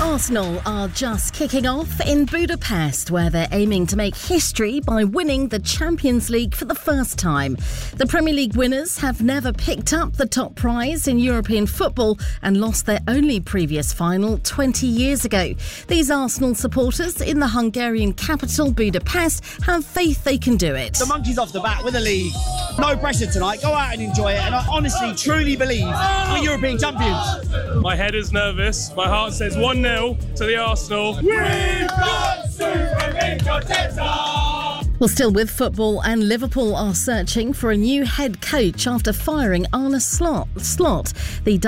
Arsenal are just kicking off in Budapest, where they're aiming to make history by winning the Champions League for the first time. The Premier League winners have never picked up the top prize in European football and lost their only previous final 20 years ago. These Arsenal supporters in the Hungarian capital, Budapest, have faith they can do it. The monkey's off the bat with the league. No pressure tonight. Go out and enjoy it. And I honestly, truly believe we're European champions. My head is nervous. My heart says 1-0 to the Arsenal. We've got Super Arteta! Well, still with football, and Liverpool are searching for a new head coach after firing Arne Slot. The